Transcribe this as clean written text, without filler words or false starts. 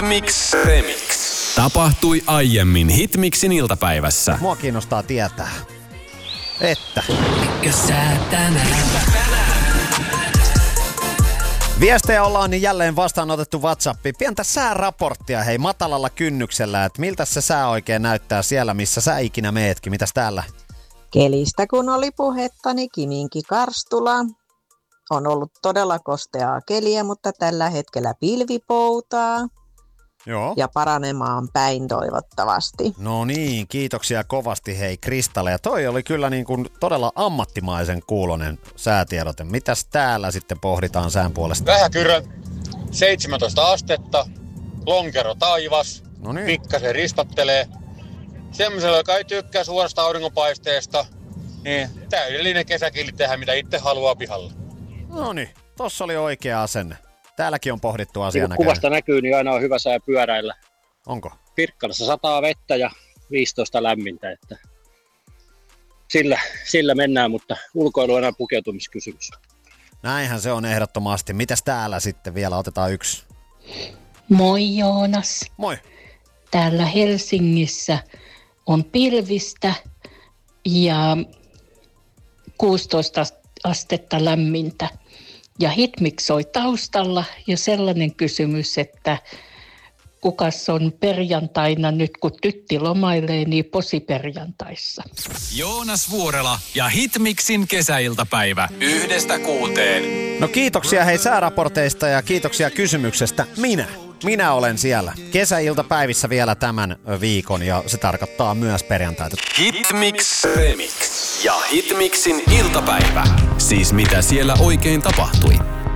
Hitmix Remix. Tapahtui aiemmin Hitmixin iltapäivässä. Mua kiinnostaa tietää, että Mikä sä tänään? Viestejä ollaan jälleen vastaanotettu WhatsAppiin. Pientä sääraporttia, hei, matalalla kynnyksellä, että miltä se sää oikein näyttää siellä, missä sä ikinä meetkin. Mitäs täällä? Kelistä kun oli puhetta, niin Kiminki Karstula. On ollut todella kosteaa keliä, mutta tällä hetkellä pilvipoutaa. Joo. Ja paranemaan päin toivottavasti. No niin, kiitoksia kovasti hei Kristalle. Ja toi oli kyllä niin kuin todella ammattimaisen kuulonen säätiedote. Mitäs täällä sitten pohditaan sään puolesta? Vähäkyrö, 17 astetta, lonkero taivas, Noniin. pikkasen rispattelee. Semmoisella, joka ei tykkää suorasta auringonpaisteesta, niin täydellinen kesäkilli tehdä mitä itse haluaa pihalla. No niin, tossa oli oikea asenne. Täälläkin on pohdittu asiaa niin kuvasta näkyy, niin aina on hyvä sää pyöräillä. Onko? Pirkkalassa sataa vettä ja 15 lämmintä, että sillä mennään, mutta ulkoilu on enää pukeutumiskysymys. Näinhän se on ehdottomasti. Mitäs täällä sitten vielä? Otetaan yksi. Moi Joonas. Moi. Täällä Helsingissä on pilvistä ja 16 astetta lämmintä. Ja Hitmix soi taustalla ja sellainen kysymys, että kukas on perjantaina nyt kun tytti lomailee, niin posiperjantaissa. Joonas Vuorela ja Hitmixin kesäiltapäivä 1-6. No kiitoksia hei sääraporteista ja kiitoksia kysymyksestä. Minä olen siellä. Kesäiltapäivissä vielä tämän viikon ja se tarkoittaa myös perjantaita. Hitmix Remix ja Hitmixin iltapäivä. Siis mitä siellä oikein tapahtui.